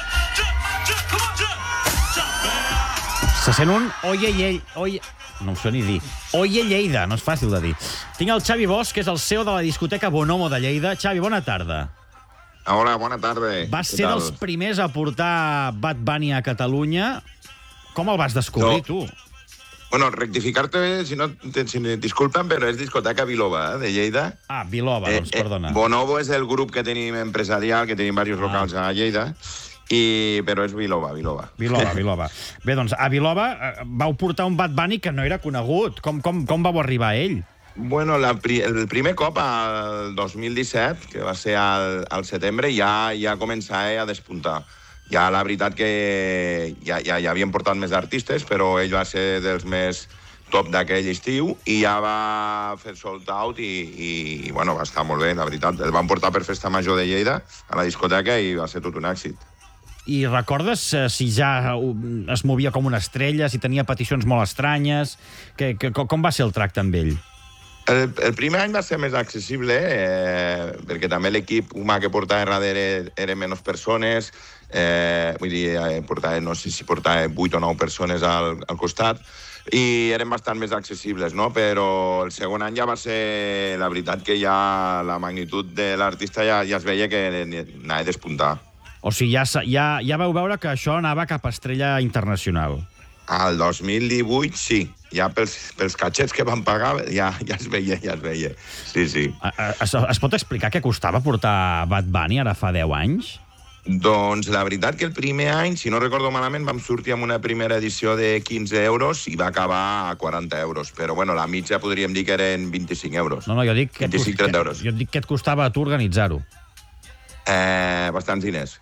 Se sent un oye, oye, oye... No ho sé ni dir. Oye Lleida, no és fàcil de dir. Tinc el Xavi Bosch, que és el C E O de la discoteca Bonobo de Lleida. Xavi, bona tarda.
Hola, bona tarda.
Vas ser dels primers a portar Bad Bunny a Catalunya. Com el vas descobrir,
no.
tu?
Bueno, rectificar-te, si no, si disculpen, però és discoteca Biloba, eh, de Lleida.
Ah, Biloba, doncs,
eh,
perdona.
Eh, Bonobo és el grup que tenim empresarial, que tenim diversos locals ah. a Lleida, i, però és Biloba, Biloba.
Biloba, Biloba. Bé, doncs, a Biloba eh, vau portar un Bad Bunny que no era conegut. Com, com, com vau arribar a ell?
Bueno, la, el primer cop, al dos mil disset, que va ser al, al setembre, ja, ja començava a despuntar. Ja la veritat que ja, ja, ja havien portat més artistes, però ell va ser dels més top d'aquell estiu i ja va fer sold out i, i, i bueno, va estar molt bé, la veritat. El van portar per Festa Major de Lleida a la discoteca i va ser tot un èxit.
I recordes eh, si ja es movia com una estrella, si tenia peticions molt estranyes? Que, que, com va ser el tracte amb ell?
El, el primer any va ser més accessible, eh, perquè també l'equip humà que portava darrere eren menys persones, eh, vull dir, eh, portava, no sé si portava vuit o nou persones al, al costat, i eren bastant més accessibles, no? Però el segon any ja va ser... La veritat que ja la magnitud de l'artista ja, ja es veia que anava a despuntar.
O sigui, ja, ja, ja vau veure que això anava cap a estrella internacional.
Al dos mil divuit, sí. Ja pels, pels catxets que van pagar, ja, ja es veia, ja es veia. Sí, sí.
Es, es pot explicar què costava portar Bad Bunny ara fa deu anys?
Doncs la veritat que el primer any, si no recordo malament, vam sortir amb una primera edició de quinze euros i va acabar a quaranta euros. Però, bueno, la mitja podríem dir que eren vint-i-cinc euros.
No, no, jo dic que
vint-i-cinc trenta euros.
Jo dic que et costava a tu organitzar-ho.
Eh, bastants diners.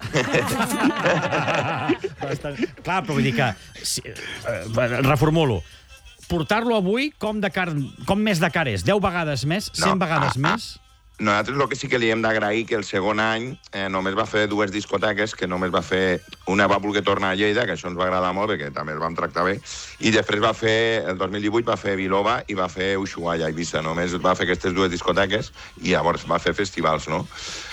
Bastant... Clar, però vull dir que... Si, eh, reformulo. Portar-lo avui, com, de car... com més de car és? deu vegades més? cent no, vegades ah, més?
Ah. Nosaltres el que sí que li hem d'agrair que el segon any eh, només va fer dues discoteques, que només va fer... Una va voler tornar a Lleida, que això ens va agradar molt, perquè també el vam tractar bé, i després va fer, el dos mil divuit, va fer Biloba i va fer Ushuaia, a Eivissa. Només va fer aquestes dues discoteques i llavors va fer festivals, no?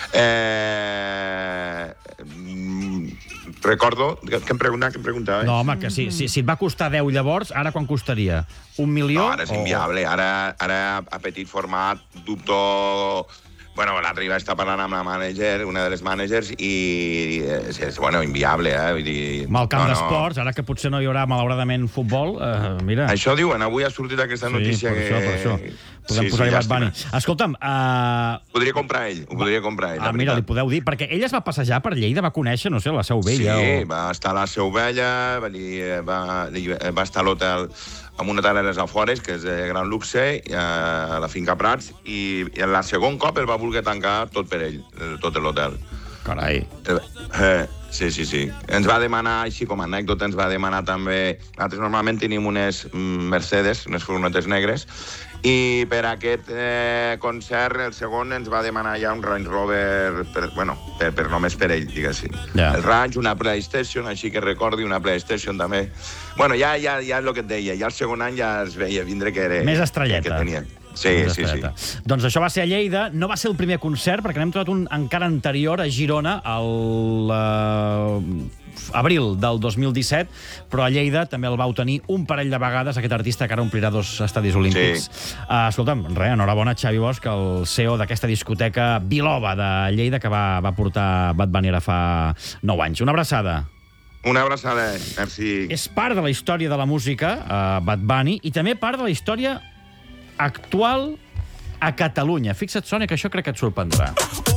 Eh... Recordo... Què em preguntava? Què em preguntava?
No, home, que si, si, si et va costar deu llavors, ara quan costaria? Un milió?
No, ara és inviable. O... Ara, ara a petit format dubto... Bueno, l'altre va estar parlant amb la manager, una de les managers, i és, és bueno, inviable, eh? Vull dir...
Amb el camp no, d'esports, no. Ara que potser no hi haurà, malauradament, futbol, eh, mira...
Això diuen, avui ha sortit aquesta notícia
sí, per
que...
Això, per això. Podem sí, posar-hi sí, Bad Bunny. Escolta'm... Uh...
Podria comprar ell, ho podria comprar ell.
Ah, mira, li podeu dir, perquè ell es va passejar per Lleida, va conèixer, no sé, la Seu Vella.
Sí,
o...
va estar a la Seu Vella, va, va, va estar a l'hotel amb un hotel a les afores, que és de gran luxe, a la finca Prats, i, i el segon cop el va voler tancar tot per ell, tot l'hotel.
Carai.
Eh, sí, sí, sí. Ens va demanar, així com a anècdota, ens va demanar també... Nosaltres normalment tenim unes Mercedes, unes furgonetes negres, i per aquest eh, concert, el segon, ens va demanar ja un Range Rover, per, bueno, per, per només per ell, diguéssim. Yeah. El Range, una PlayStation, així que recordi, una PlayStation també. Bueno, ja, ja, ja és el que et deia, ja el segon any ja es veia vindre que era...
Més estrelleta.
Que tenia. Sí, sí, sí.
Doncs això va ser a Lleida. No va ser el primer concert, perquè n'hem trobat un encara anterior a Girona, al uh, abril del dos mil disset, però a Lleida també el vau tenir un parell de vegades, aquest artista que ara omplirà dos estadis olímpics. Sí. Uh, escolta'm, res, enhorabona, Xavi Bosch, el C E O d'aquesta discoteca Biloba de Lleida, que va, va portar Bad Bunny ara fa nou anys. Una abraçada.
Una abraçada, merci.
És part de la història de la música, uh, Bad Bunny, i també part de la història actual a Catalunya. Fixa't, Sònia, que això crec que et sorprendrà.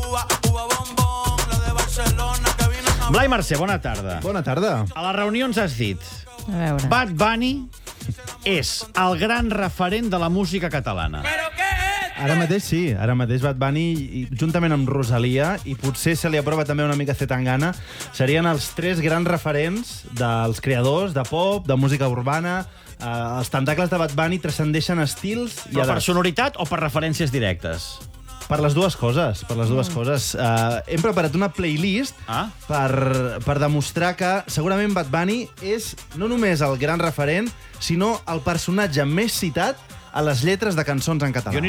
Blai Mercè, bona tarda.
Bona tarda.
A la reunió ens has dit
a veure.
Bad Bunny és el gran referent de la música catalana.
Ara mateix sí, ara mateix Bad Bunny, juntament amb Rosalia, i potser se li aprova també una mica Zetangana, serien els tres grans referents dels creadors de pop, de música urbana. Uh, els tentacles de Bad Bunny transcendeixen estils...
Però per sonoritat o per referències directes?
Per les dues coses, per les dues mm. coses. Uh, hem preparat una playlist ah? per, per demostrar que segurament Bad Bunny és no només el gran referent, sinó el personatge més citat a les lletres de cançons en català.
Jo